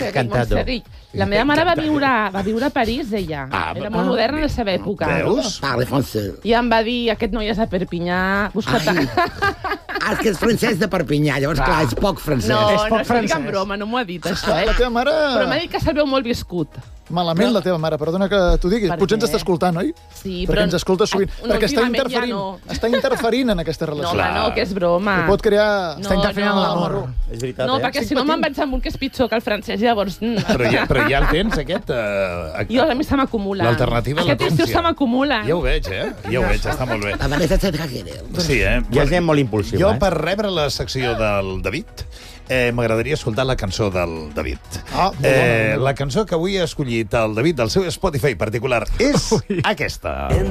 Montserrat. La meva mare va viure a París, ella. Era molt moderna en la seva època. Veus? Parle français. I em va dir, aquest noi és de Perpinyà, busca-te... És que és francès de Perpinyà, llavors, clar, és poc francès. No, És poc no estic en francès. broma, no m'ho ha dit, això, La teva mare... Però m'ha dit que se'l veu molt viscut. Malament, la teva mare, perdona que t'ho digui. Per Potser ens què? està escoltant, oi? Sí, perquè però... ens escolta sovint. Perquè està últimament ja interferint. no. Està interferint en aquesta No, relació. home, no, que és broma. I pot crear... No, Està interferint en l'amor. És veritat, No, perquè si no me'n vaig amb un que és pitjor que el francès, llavors... Però ja el tens, aquest... Jo, a mi se m'acumula. L'alternativa Aquest estiu se m'acumula. Ja ho veig, Ja ho veig, està molt bé. La Vanessa Sedgagere. Sí, Ja és gent molt impulsiu, Jo, per rebre la secció del David, m'agradaria escoltar la cançó del David. Molt bona. La cançó que avui ha escollit el David del seu Spotify particular és aquesta.